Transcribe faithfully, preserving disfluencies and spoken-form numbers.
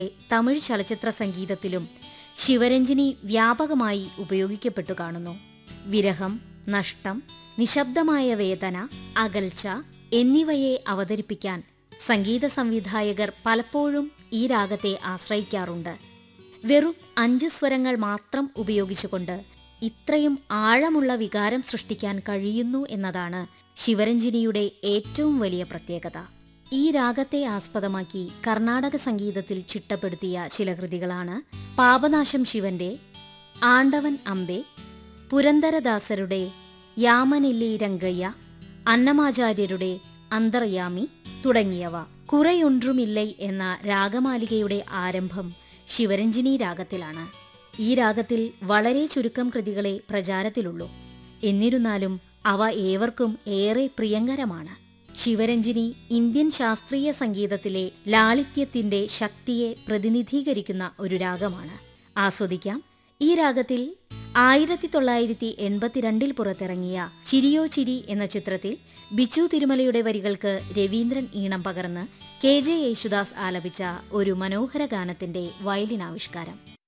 തമിഴ് ചലച്ചിത്ര സംഗീതത്തിലും ശിവരഞ്ജിനി വ്യാപകമായി ഉപയോഗിക്കപ്പെട്ടു കാണുന്നു. വിരഹം, നഷ്ടം, നിശബ്ദമായ വേദന, അകൽച്ച എന്നിവയെ അവതരിപ്പിക്കാൻ സംഗീത സംവിധായകർ പലപ്പോഴും ഈ രാഗത്തെ ആശ്രയിക്കാറുണ്ട്. വെറും അഞ്ച് സ്വരങ്ങൾ മാത്രം ഉപയോഗിച്ചുകൊണ്ട് ഇത്രയും ആഴമുള്ള വികാരം സൃഷ്ടിക്കാൻ കഴിയുന്നു എന്നതാണ് ശിവരഞ്ജിനിയുടെ ഏറ്റവും വലിയ പ്രത്യേകത. ഈ രാഗത്തെ ആസ്പദമാക്കി കർണാടക സംഗീതത്തിൽ ചിട്ടപ്പെടുത്തിയ ചില കൃതികളാണ് പാപനാശം ശിവന്റെ ആണ്ടവൻ അമ്പെ, പുരന്ദരദാസരുടെ യാമനില്ലി രംഗയ്യ, അന്നമാചാര്യരുടെ അന്തർയാമി തുടങ്ങിയവ. കുറെയൊன்றுമില്ലൈ എന്ന രാഗമാലികയുടെ ആരംഭം ശിവരഞ്ജിനി രാഗത്തിലാണ്. ഈ രാഗത്തിൽ വളരെ ചുരുക്കം കൃതികളെ പ്രചാരത്തിലുള്ളൂ. എന്നിരുന്നാലും അവ ഏവർക്കും ഏറെ പ്രിയങ്കരമാണ്. ശിവരഞ്ജിനി ഇന്ത്യൻ ശാസ്ത്രീയ സംഗീതത്തിലെ ലാളിത്യത്തിന്റെ ശക്തിയെ പ്രതിനിധീകരിക്കുന്ന ഒരു രാഗമാണ്. ആസ്വദിക്കാം. ഈ രാഗത്തിൽ ആയിരത്തി തൊള്ളായിരത്തി എൺപത്തിരണ്ടിൽ പുറത്തിറങ്ങിയ ചിരിയോ ചിരി എന്ന ചിത്രത്തിൽ ബിച്ചു തിരുമലയുടെ വരികൾക്ക് രവീന്ദ്രൻ ഈണം പകർന്ന് കെ ജെ യേശുദാസ് ആലപിച്ച ഒരു മനോഹര ഗാനത്തിന്റെ വയലിൻ ആവിഷ്കാരം.